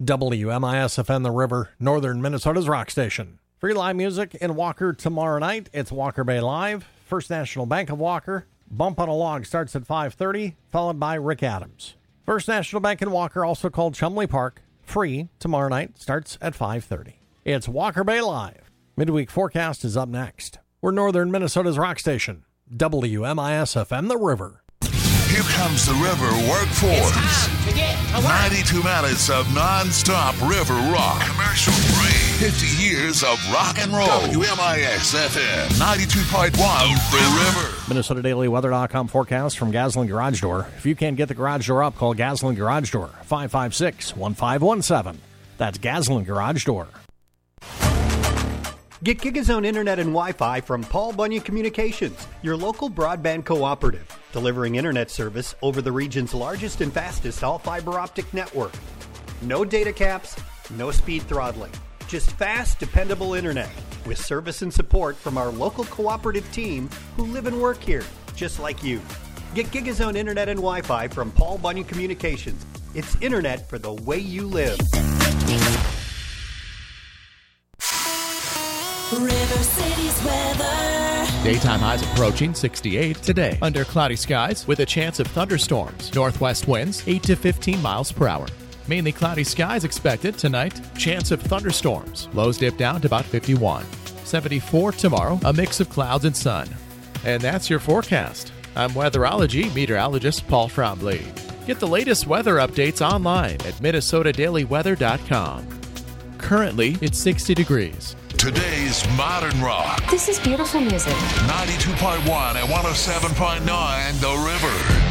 WMIS-FM The River, northern Minnesota's rock station. Free live music in Walker tomorrow night. It's Walker Bay Live. First National Bank of Walker. Bump on a Log starts at 5:30, followed by Rick Adams. First National Bank in Walker, also called Chumley Park. Free tomorrow night, starts at 5:30. It's Walker Bay Live. Midweek forecast is up next. We're northern Minnesota's rock station. WMIS-FM The River. Here comes the River Workforce. It's time to get to work. 92 minutes of non-stop river rock. Commercial free. 50 years of rock and roll. WMIS-FM 92.1 The River. MinnesotaDailyWeather.com forecast from Gaslin Garage Door. If you can't get the garage door up, call Gaslin Garage Door, 556-1517. That's Gaslin Garage Door. Get GigaZone Internet and Wi-Fi from Paul Bunyan Communications, your local broadband cooperative, delivering internet service over the region's largest and fastest all-fiber optic network. No data caps, no speed throttling, just fast, dependable internet with service and support from our local cooperative team who live and work here, just like you. Get GigaZone Internet and Wi-Fi from Paul Bunyan Communications. It's internet for the way you live. River City's weather. Daytime highs approaching 68 today. Under cloudy skies with a chance of thunderstorms. Northwest winds 8 to 15 miles per hour. Mainly cloudy skies expected tonight. Chance of thunderstorms. Lows dip down to about 51. 74 tomorrow. A mix of clouds and sun. And that's your forecast. I'm weatherology meteorologist Paul Frombley. Get the latest weather updates online at MinnesotaDailyWeather.com. Currently, it's 60 degrees. Today's modern rock. This is beautiful music. 92.1 and 107.9 The River.